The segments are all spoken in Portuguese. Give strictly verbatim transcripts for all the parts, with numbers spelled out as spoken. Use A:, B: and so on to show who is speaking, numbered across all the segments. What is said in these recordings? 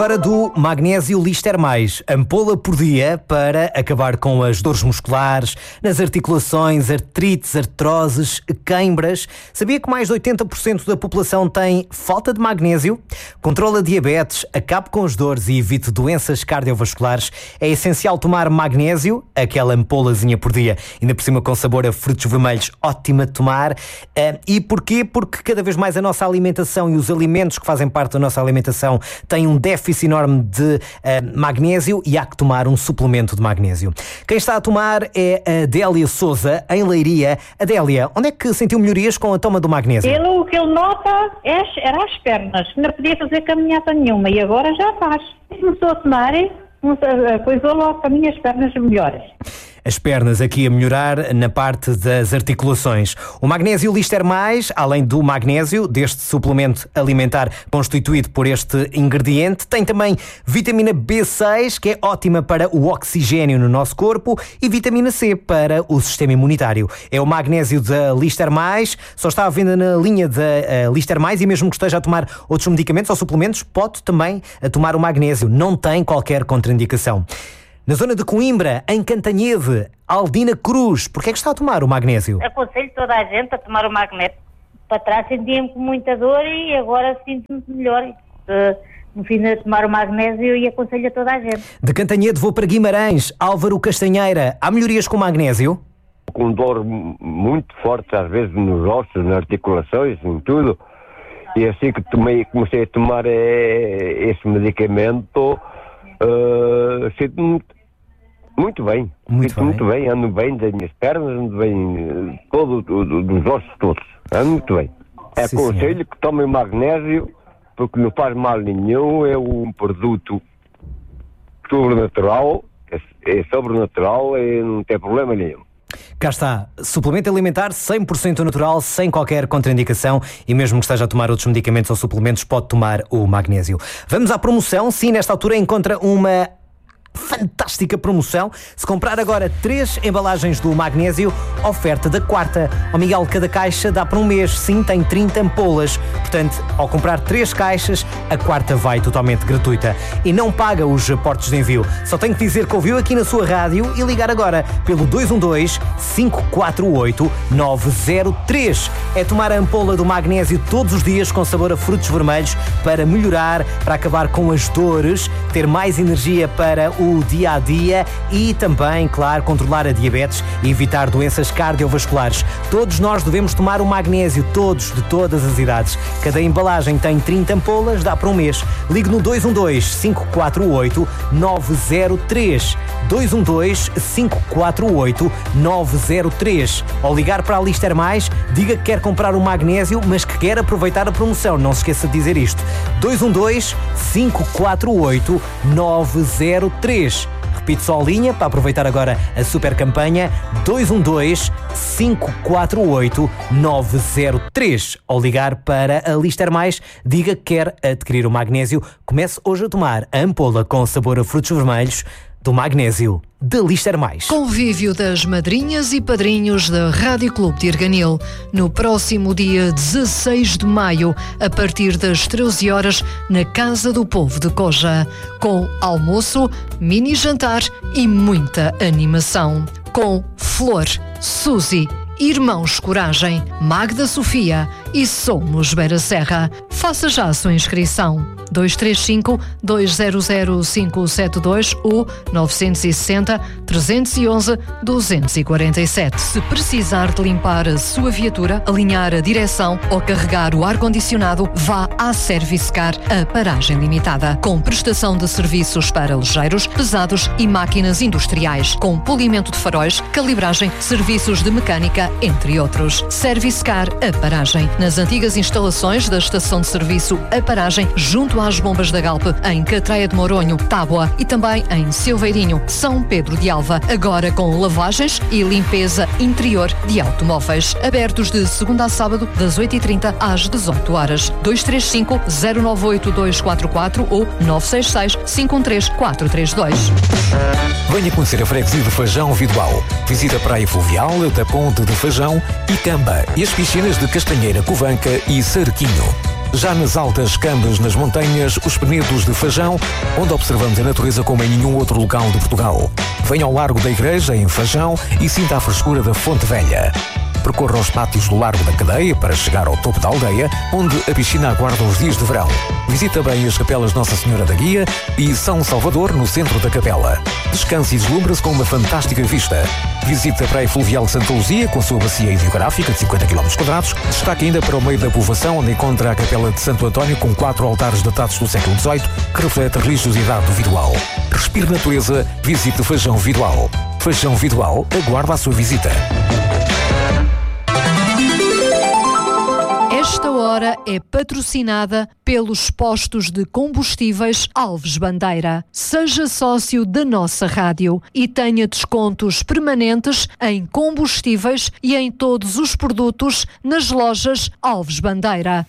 A: Hora do Magnésio Lister Mais, ampola por dia para acabar com as dores musculares, nas articulações, artrites, artroses, queimbras. Sabia que mais de oitenta por cento da população tem falta de magnésio? Controla a diabetes, acabe com as dores e evite doenças cardiovasculares. É essencial tomar magnésio, aquela ampolazinha por dia, ainda por cima com sabor a frutos vermelhos, ótima de tomar. E porquê? Porque cada vez mais a nossa alimentação e os alimentos que fazem parte da nossa alimentação têm um déficit enorme de uh, magnésio e há que tomar um suplemento de magnésio. Quem está a tomar é a Adélia Souza, em Leiria. Adélia, onde é que sentiu melhorias com a toma do magnésio?
B: Ele, o que ele nota é, era as pernas, não podia fazer caminhada nenhuma e agora já faz. Começou a tomar, coisou logo para mim as pernas melhores.
A: As pernas aqui a melhorar na parte das articulações. O Magnésio Lister Mais, além do magnésio, deste suplemento alimentar constituído por este ingrediente, tem também vitamina B seis, que é ótima para o oxigênio no nosso corpo, e vitamina C para o sistema imunitário. É o magnésio da Lister Mais, só está à venda na linha da uh, Lister Mais, e mesmo que esteja a tomar outros medicamentos ou suplementos, pode também a tomar o magnésio. Não tem qualquer contraindicação. Na zona de Coimbra, em Cantanhede, Aldina Cruz, porquê é que está a tomar o magnésio?
C: Aconselho toda a gente a tomar o magnésio. Para trás sentia-me com muita dor e agora sinto-me melhor. Uh, no fim de tomar o magnésio e aconselho a toda a gente.
A: De Cantanhede vou para Guimarães, Álvaro Castanheira. Há melhorias com magnésio?
D: Com dor muito forte, às vezes nos ossos, nas articulações, em tudo. E assim que tomei, comecei a tomar é, esse medicamento... Uh, sinto muito, muito bem,
A: muito
D: sinto
A: bem.
D: muito bem, ando bem das minhas pernas, ando bem, todo, todo, dos ossos todos, ando muito bem. É aconselho que tomem magnésio, porque não faz mal nenhum, é um produto sobrenatural, é, é sobrenatural e não tem problema nenhum.
A: Cá está, suplemento alimentar cem por cento natural, sem qualquer contraindicação, e mesmo que esteja a tomar outros medicamentos ou suplementos, pode tomar o magnésio. Vamos à promoção. Sim, nesta altura encontra uma fantástica promoção. Se comprar agora três embalagens do magnésio, oferta da quarta. Ó Miguel, cada caixa dá para um mês. Sim, tem trinta ampolas. Portanto, ao comprar três caixas, a quarta vai totalmente gratuita. E não paga os aportes de envio. Só tem que dizer que ouviu aqui na sua rádio e ligar agora pelo dois um dois, cinco quatro oito, nove zero três. É tomar a ampola do magnésio todos os dias com sabor a frutos vermelhos para melhorar, para acabar com as dores, ter mais energia para o dia-a-dia e também, claro, controlar a diabetes e evitar doenças cardiovasculares. Todos nós devemos tomar o magnésio, todos, de todas as idades. Cada embalagem tem trinta ampolas, dá para um mês. Ligue no dois um dois, cinco quatro oito, nove zero três. dois um dois, cinco quatro oito, nove zero três. Ao ligar para a Lister Mais, diga que quer comprar o magnésio, mas que quer aproveitar a promoção. Não se esqueça de dizer isto. dois um dois, cinco quatro oito, nove zero três. Repito só a linha para aproveitar agora a super campanha: dois um dois, cinco quatro oito, nove zero três. Ao ligar para a Lister Mais, diga que quer adquirir o magnésio. Comece hoje a tomar a ampola com sabor a frutos vermelhos do magnésio da Lister Mais.
E: Convívio das madrinhas e padrinhos da Rádio Clube de Arganil no próximo dia dezasseis de maio, a partir das treze horas, na Casa do Povo de Coja, com almoço, mini jantar e muita animação. Com Flor, Suzy, Irmãos Coragem, Magda Sofia e Somos Beira Serra. Faça já a sua inscrição. dois três cinco, dois zero zero, cinco sete dois ou nove seis zero, três um um, dois quatro sete. Se precisar de limpar a sua viatura, alinhar a direção ou carregar o ar-condicionado, vá à Servicecar, a paragem limitada, com prestação de serviços para ligeiros, pesados e máquinas industriais, com polimento de faróis, calibragem, serviços de mecânica, entre outros. Servicecar, a paragem, nas antigas instalações da estação de serviço A Paragem, junto às bombas da Galp, em Catreia de Moronho, Tábua, e também em Silveirinho, São Pedro de Alva, agora com lavagens e limpeza interior de automóveis. Abertos de segunda a sábado, das oito e trinta às dezoito horas. dois três cinco, zero nove oito, dois quatro quatro ou nove seis seis, cinco um três, quatro três dois.
F: Venha conhecer a freguesia de Fajão Vidoal. Visita a Praia Fluvial, da Ponte de Fajão e Camba, e as piscinas de Castanheira, Covanca e Sarquinho. Já nas altas cambas nas montanhas, os Penedos de Fajão, onde observamos a natureza como em nenhum outro local de Portugal. Venha ao Largo da Igreja, em Fajão, e sinta a frescura da Fonte Velha. Percorra os pátios do Largo da Cadeia para chegar ao topo da aldeia, onde a piscina aguarda os dias de verão. Visite também as capelas Nossa Senhora da Guia e São Salvador, no centro da capela. Descanse e deslumbra-se com uma fantástica vista. Visite a Praia Fluvial de Santa Luzia, com sua bacia hidrográfica de cinquenta quilómetros quadrados. Destaque ainda para o meio da povoação, onde encontra a capela de Santo António, com quatro altares datados do século dezoito, que reflete a religiosidade do Vidoal. Respire natureza, visite o Fajão Vidoal. Fajão Vidoal aguarda a sua visita.
E: Esta hora é patrocinada pelos postos de combustíveis Alves Bandeira. Seja sócio da nossa rádio e tenha descontos permanentes em combustíveis e em todos os produtos nas lojas Alves Bandeira.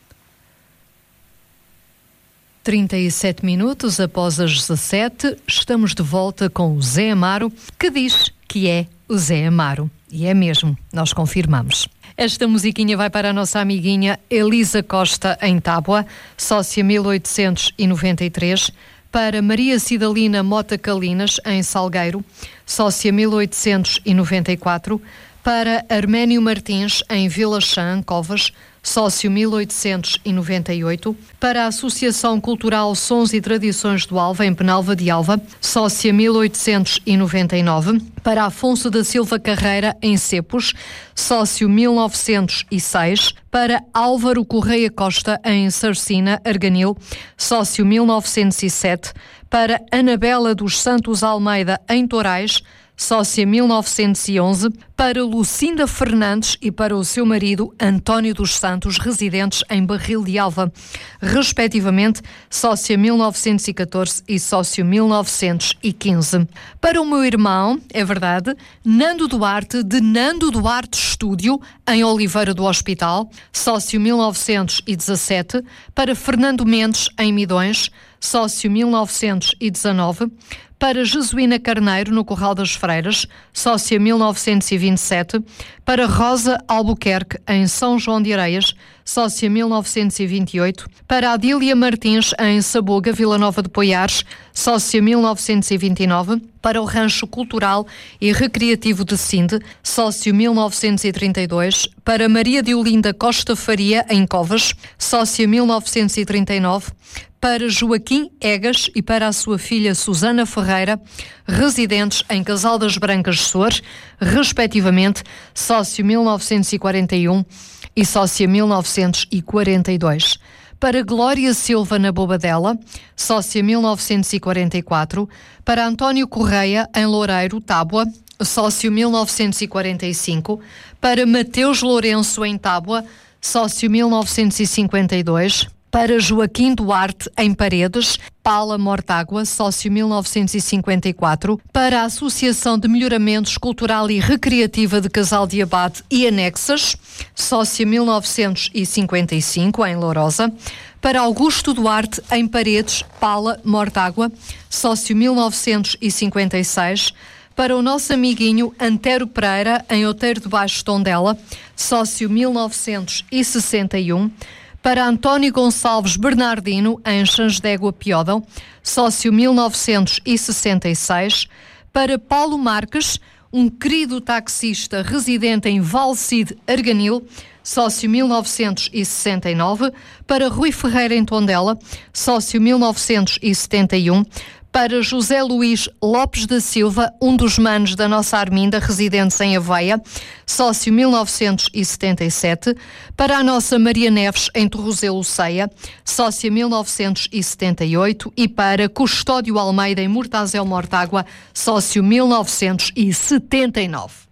E: trinta e sete minutos após as dezassete, estamos de volta com o Zé Amaro, que diz que é o Zé Amaro. E é mesmo, nós confirmamos. Esta musiquinha vai para a nossa amiguinha Elisa Costa, em Tábua, sócia mil oitocentos e noventa e três, para Maria Cidalina Mota Calinas, em Salgueiro, sócia mil oitocentos e noventa e quatro, para Arménio Martins, em Vila Chã, Covas, sócio mil oitocentos e noventa e oito, para a Associação Cultural Sons e Tradições do Alva, em Penalva de Alva, sócia mil oitocentos e noventa e nove, para Afonso da Silva Carreira, em Cepos, sócio mil novecentos e seis, para Álvaro Correia Costa, em Sarcina, Arganil, sócio mil novecentos e sete, para Anabela dos Santos Almeida, em Torais, sócia mil novecentos e onze, para Lucinda Fernandes e para o seu marido António dos Santos, residentes em Barril de Alva, respectivamente, sócia mil novecentos e catorze e sócio mil novecentos e quinze. Para o meu irmão, é verdade, Nando Duarte, de Nando Duarte Estúdio, em Oliveira do Hospital, sócio mil novecentos e dezassete, para Fernando Mendes, em Midões, sócio mil novecentos e dezanove, para Jesuína Carneiro, no Corral das Freiras, sócia mil novecentos e vinte e sete, para Rosa Albuquerque, em São João de Areias, sócia mil novecentos e vinte e oito, para Adília Martins, em Sabuga, Vila Nova de Poiares, sócia mil novecentos e vinte e nove, para o Rancho Cultural e Recreativo de Sinde, sócio mil novecentos e trinta e dois, para Maria de Olinda Costa Faria, em Covas, sócia mil novecentos e trinta e nove, para Joaquim Egas e para a sua filha Susana Ferreira, residentes em Casal das Brancas Sores, respectivamente, sócio mil novecentos e quarenta e um e sócia mil novecentos e quarenta e dois. Para Glória Silva na Bobadela, sócia mil novecentos e quarenta e quatro, para António Correia, em Loureiro, Tábua, sócio mil novecentos e quarenta e cinco, para Mateus Lourenço, em Tábua, sócio mil novecentos e cinquenta e dois, para Joaquim Duarte, em Paredes, Pala Mortágua, sócio mil novecentos e cinquenta e quatro, para a Associação de Melhoramentos Cultural e Recreativa de Casal de Abade e Anexas, sócio mil novecentos e cinquenta e cinco, em Lourosa, para Augusto Duarte, em Paredes, Pala Mortágua, sócio mil novecentos e cinquenta e seis, para o nosso amiguinho Antero Pereira, em Outeiro de Baixo, Tondela, sócio mil novecentos e sessenta e um, para António Gonçalves Bernardino, em Xangedégua, Piódão, sócio mil novecentos e sessenta e seis, para Paulo Marques, um querido taxista residente em Valcide, Arganil, sócio mil novecentos e sessenta e nove, para Rui Ferreira, em Tondela, sócio mil novecentos e setenta e um, para José Luís Lopes da Silva, um dos manos da nossa Arminda, residentes em Aveia, sócio mil novecentos e setenta e sete, para a nossa Maria Neves, em Torrozelo Ceia, sócia mil novecentos e setenta e oito, e para Custódio Almeida, em Mortazel Mortágua, sócio mil novecentos e setenta e nove.